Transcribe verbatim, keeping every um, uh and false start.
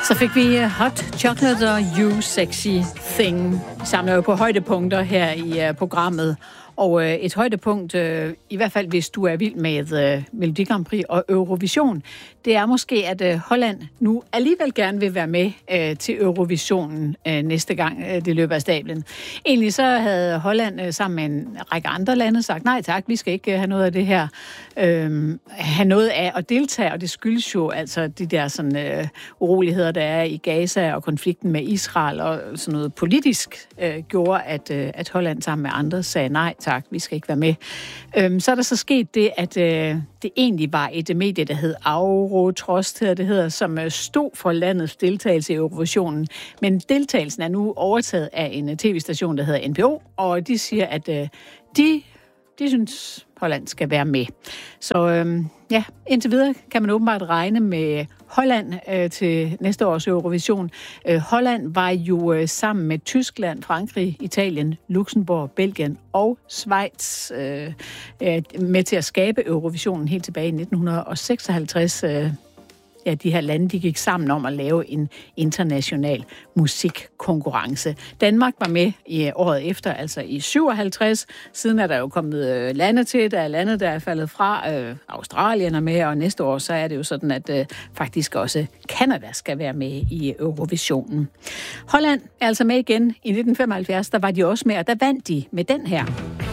Så fik vi Hot Chocolate og You Sexy Thing. Vi samler jo på højdepunkter her i uh, programmet. Og uh, et højdepunkt, uh, i hvert fald hvis du er vild med uh, Melodi Grand Prix og Eurovision, det er måske, at uh, Holland nu alligevel gerne vil være med uh, til Eurovisionen uh, næste gang uh, det løber af stablen. Egentlig så havde Holland uh, sammen med en række andre lande sagt, nej tak, vi skal ikke uh, have noget af det her, uh, have noget af at deltage, og det skyldes jo altså de der sådan, uh, uroligheder, der er i Gaza og konflikten med Israel og sådan noget politisk uh, gjorde, at, uh, at Holland sammen med andre sagde nej tak, vi skal ikke være med. Øhm, så er der så sket det, at øh, det egentlig var et medie, der hed Eurotrost, det hedder, som øh, stod for landets deltagelse i Eurovisionen. Men deltagelsen er nu overtaget af en uh, tv-station, der hedder N P O, og de siger, at øh, de, de synes, Holland skal være med. Så øh, ja, indtil videre kan man åbenbart regne med Holland øh, til næste års Eurovision. Øh, Holland var jo øh, sammen med Tyskland, Frankrig, Italien, Luxembourg, Belgien og Schweiz øh, øh, med til at skabe Eurovisionen helt tilbage i nitten seksoghalvtreds. Øh, ja, de her lande, de gik sammen om at lave en international musikkonkurrence. Danmark var med i året efter, altså i syvoghalvtreds. Siden er der jo kommet øh, lande til, der er lande, der er faldet fra. Øh, Australien er med, og næste år så er det jo sådan, at øh, faktisk også Canada skal være med i Eurovisionen. Holland er altså med igen i nitten femoghalvfjerds, der var de også med, og der vandt de med den her.